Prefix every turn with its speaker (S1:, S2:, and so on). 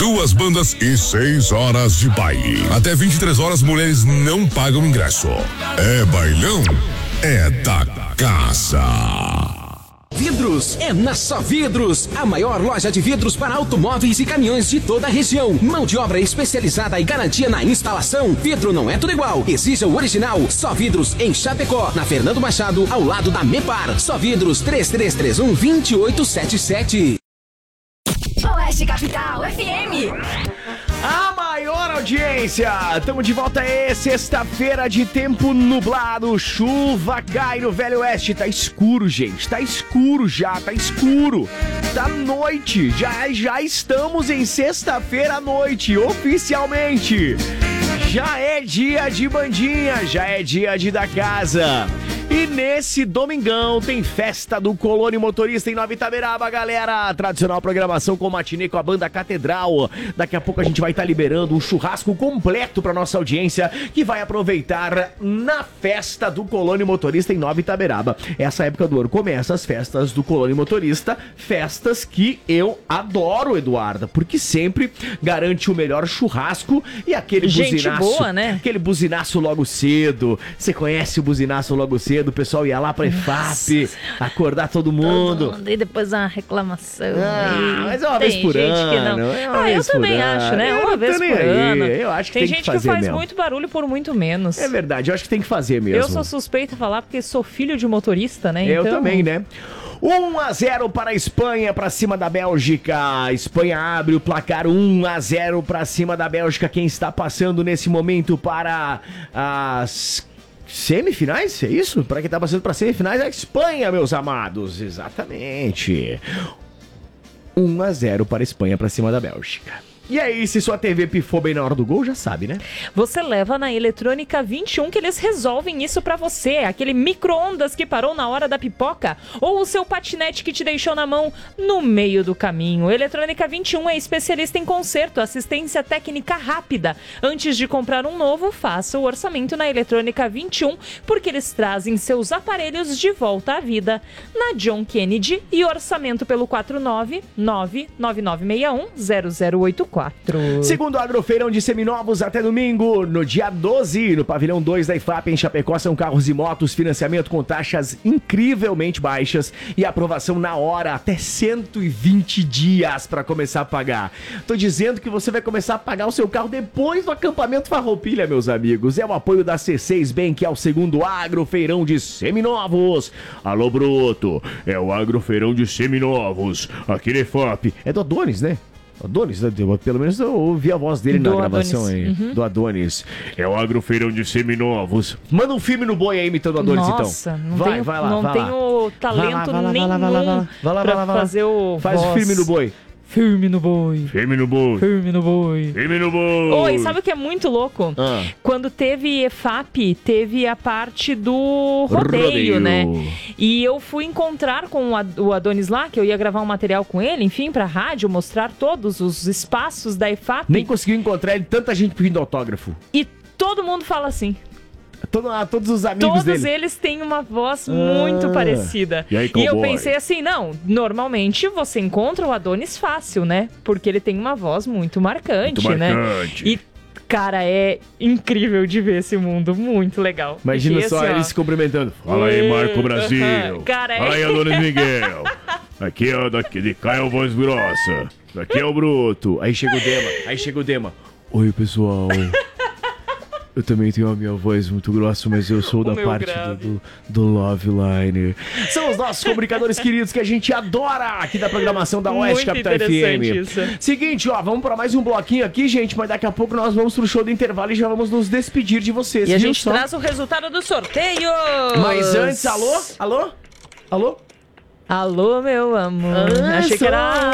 S1: 2 bandas e 6 horas de baile. Até 23 horas, mulheres não pagam ingresso. É bailão, é da casa.
S2: Vidros é na Só Vidros, a maior loja de vidros para automóveis e caminhões de toda a região. Mão de obra especializada e garantia na instalação. Vidro não é tudo igual, exija o original. Só Vidros em Chapecó, na Fernando Machado, ao lado da Mepar. Só Vidros 3331-2877.
S3: Oeste Capital FM.
S4: A maior audiência, estamos de volta aí, sexta-feira de tempo nublado, chuva cai no Velho Oeste, tá escuro, gente, tá escuro, tá noite, já estamos em sexta-feira à noite, oficialmente, já é dia de bandinha, já é dia de da casa. E nesse domingão tem festa do Colônia Motorista em Nova Itaberaba, galera. Tradicional programação com matinê com a banda Catedral. Daqui a pouco a gente vai estar liberando um churrasco completo para nossa audiência que vai aproveitar na festa do Colônia Motorista em Nova Itaberaba. Essa época do ano começa as festas do Colônia Motorista, festas que eu adoro, Eduarda, porque sempre garante o melhor churrasco e aquele
S5: gente
S4: buzinaço.
S5: Boa, né?
S4: Aquele buzinaço logo cedo. Você conhece o buzinaço logo cedo? O pessoal ia lá pra EFAP, acordar todo mundo.
S5: E depois uma reclamação.
S4: Mas é uma vez por ano.
S5: Eu também acho, né? Uma vez por ano.
S4: Eu acho que
S5: tem
S4: tem
S5: gente
S4: que fazer
S5: que faz
S4: mesmo.
S5: muito barulho por muito menos.
S4: É verdade, eu acho que tem que fazer mesmo.
S5: Eu sou suspeita a falar porque sou filho de motorista, né?
S4: Eu
S5: então...
S4: também, né? 1-0 para a Espanha, para cima da Bélgica. A Espanha abre o placar 1-0 para cima da Bélgica. Quem está passando nesse momento para as semifinais, é isso? Para quem tá passando para semifinais é a Espanha, meus amados. Exatamente. 1-0 para a Espanha para cima da Bélgica. E aí, se sua TV pifou bem na hora do gol, já sabe, né?
S5: Você leva na Eletrônica 21 que eles resolvem isso pra você. Aquele micro-ondas que parou na hora da pipoca ou o seu patinete que te deixou na mão no meio do caminho. Eletrônica 21 é especialista em conserto, assistência técnica rápida. Antes de comprar um novo, faça o orçamento na Eletrônica 21, porque eles trazem seus aparelhos de volta à vida. Na John Kennedy e orçamento pelo 49999610084.
S4: Segundo o Agrofeirão de Seminovos até domingo, no dia 12, no pavilhão 2 da IFAP em Chapecó, são carros e motos, financiamento com taxas incrivelmente baixas e aprovação na hora, até 120 dias para começar a pagar. Tô dizendo que você vai começar a pagar o seu carro depois do acampamento Farroupilha, meus amigos. É o apoio da C6 Bank, que é o segundo Agrofeirão de Seminovos. Alô, Bruto, é o Agrofeirão de Seminovos, aqui na IFAP. É do Adonis, né? Adonis, pelo menos eu ouvi a voz dele na gravação aí. Uhum. Do Adonis. É o Agrofeirão de Seminovos. Manda um filme no boi aí imitando o Adonis.
S5: Nossa,
S4: então.
S5: Não
S4: vai lá.
S5: Não tenho talento nenhum pra fazer o
S4: Faz o filme no boi.
S5: Firme no boi.
S4: Firme no boi.
S5: Firme no boi.
S4: Firme no boi.
S5: Oi, sabe o que é muito louco? Quando teve EFAP, teve a parte do rodeio, né? E eu fui encontrar com o Adonis lá, que eu ia gravar um material com ele, enfim, pra rádio, mostrar todos os espaços da EFAP.
S4: Nem conseguiu encontrar ele, tanta gente pedindo autógrafo.
S5: E todo mundo fala assim.
S4: Todos os amigos dele.
S5: Todos eles têm uma voz muito parecida.
S4: E aí,
S5: e eu pensei assim, não, normalmente você encontra o Adonis fácil, né? Porque ele tem uma voz muito marcante, né? E, cara, é incrível de ver esse mundo, muito legal.
S4: Imagina só
S5: assim,
S4: eles se cumprimentando. Fala aí, Marco Brasil.
S5: Cara,
S4: fala aí, Adonis Miguel. Aqui é de cá é o voz grossa. Daqui é o Bruto. Aí chega o Dema. Oi, pessoal. Eu também tenho a minha voz muito grossa, mas eu sou da parte do Love Liner. São os nossos comunicadores queridos que a gente adora aqui da programação da Oeste Capital FM.
S5: Isso.
S4: Seguinte, vamos para mais um bloquinho aqui, gente, mas daqui a pouco nós vamos pro show do intervalo e já vamos nos despedir de vocês.
S5: E a gente traz o resultado do sorteio.
S4: Mas antes, alô? Alô, meu amor.
S5: Achei que era...